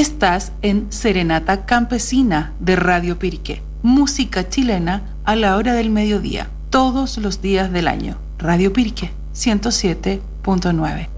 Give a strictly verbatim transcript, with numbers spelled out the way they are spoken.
Estás en Serenata Campesina de Radio Piriqué. Música chilena a la hora del mediodía, todos los días del año. Radio Piriqué, ciento siete punto nueve.